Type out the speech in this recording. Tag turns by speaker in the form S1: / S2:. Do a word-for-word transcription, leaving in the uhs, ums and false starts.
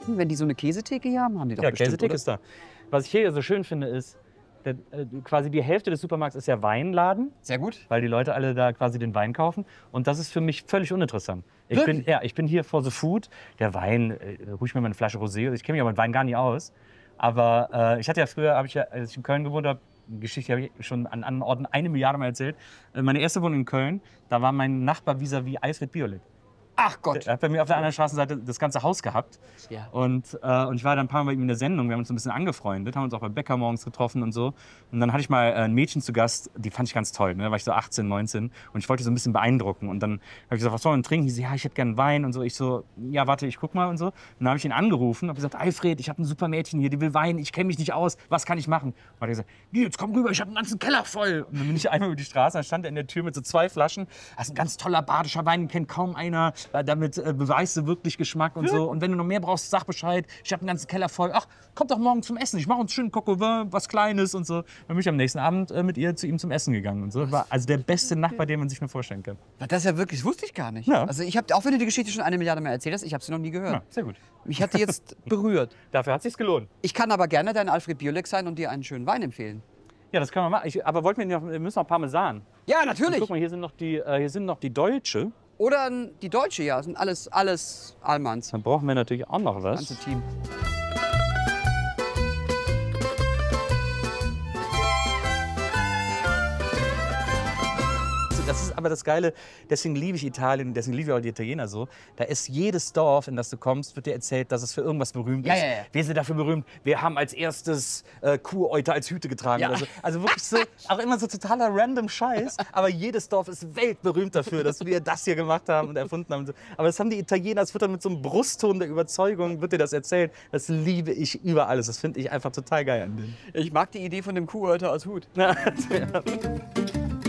S1: Wenn die so eine Käsetheke hier haben, haben die doch
S2: Ja,
S1: bestimmt,
S2: Käsetheke
S1: oder?
S2: ist da. Was ich hier so schön finde, ist, der, äh, quasi die Hälfte des Supermarkts ist ja Weinladen.
S1: Sehr gut.
S2: Weil die Leute alle da quasi den Wein kaufen. Und das ist für mich völlig uninteressant. Ich bin, ja, ich bin hier for the food. Der Wein, äh, ruhig mir mal eine Flasche Rosé. Ich kenne mich aber mit Wein gar nicht aus. Aber äh, ich hatte ja früher, hab ich ja, als ich in Köln gewohnt habe, eine Geschichte habe ich schon an anderen Orten eine Milliarde Mal erzählt. Äh, meine erste Wohnung in Köln, da war mein Nachbar vis-à-vis Alfred Biolek.
S1: Ach Gott.
S2: Er hat bei mir auf der anderen Straßenseite das ganze Haus gehabt.
S1: Ja.
S2: Und, äh, und ich war dann ein paar Mal bei ihm in der Sendung. Wir haben uns ein bisschen angefreundet, haben uns auch bei Bäcker morgens getroffen und so. Und dann hatte ich mal äh, ein Mädchen zu Gast, die fand ich ganz toll. Ne? Da war ich so achtzehn, neunzehn und ich wollte so ein bisschen beeindrucken. Und dann habe ich gesagt, was soll man trinken? Die so, ja, ich hätte gerne Wein und so. Ich so, ja, warte, ich guck mal und so. Und dann habe ich ihn angerufen und habe gesagt, Alfred, ich habe ein super Mädchen hier, die will Wein, ich kenne mich nicht aus, was kann ich machen? Und dann hat er gesagt, jetzt komm rüber, ich habe einen ganzen Keller voll. Und dann bin ich einmal über die Straße, dann stand er in der Tür mit so zwei Flaschen. Das ist ein ganz toller badischer Wein, den kennt kaum einer. Damit äh, beweist du wirklich Geschmack und so. Und wenn du noch mehr brauchst, sag Bescheid. Ich habe einen ganzen Keller voll. Ach, kommt doch morgen zum Essen. Ich mache uns schön Coq au vin, was Kleines und so. Dann bin ich am nächsten Abend äh, mit ihr zu ihm zum Essen gegangen und so. War also der beste Nachbar, den man sich nur vorstellen kann.
S1: Das ist ja wirklich, das wusste ich gar nicht.
S2: Ja.
S1: Also ich habe, auch wenn du die Geschichte schon eine Milliarde Mal erzählt hast, ich habe sie noch nie gehört.
S2: Ja, sehr gut.
S1: Mich hat die jetzt berührt.
S2: Dafür hat sich's gelohnt.
S1: Ich kann aber gerne dein Alfred Biolek sein und dir einen schönen Wein empfehlen.
S2: Ja, das können wir machen. Ich, aber wollten wir, noch, wir müssen noch Parmesan.
S1: Ja,
S2: Und
S1: natürlich.
S2: guck mal, hier sind noch die, äh, hier sind noch die Deutsche.
S1: Oder die Deutsche, ja. Das sind alles, alles Allmanns.
S2: Dann brauchen wir natürlich auch noch was.
S1: Das ganze Team.
S2: Das ist aber das Geile, deswegen liebe ich Italien, deswegen liebe ich auch die Italiener so. Da ist jedes Dorf, in das du kommst, wird dir erzählt, dass es für irgendwas berühmt
S1: Ja,
S2: ist.
S1: ja, ja.
S2: Wir sind dafür berühmt, wir haben als erstes äh, Kuhäute als Hüte getragen.
S1: Ja.
S2: Oder so. Also wirklich so, auch immer so totaler random Scheiß. Aber jedes Dorf ist weltberühmt dafür, dass wir das hier gemacht haben und erfunden haben. Und so. Aber das haben die Italiener, das wird dann mit so einem Brustton der Überzeugung, wird dir das erzählt. Das liebe ich über alles. Das finde ich einfach total geil an denen.
S1: Ich mag die Idee von dem Kuhhäuter als Hut.
S2: Ja.